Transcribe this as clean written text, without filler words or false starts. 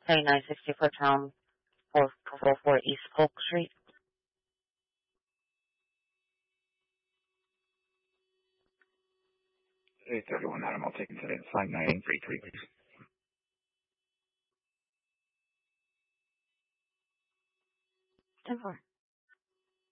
2964 Town 444 East Polk Street. 831 Adam, I'll take it today. 59833, please. 10-4.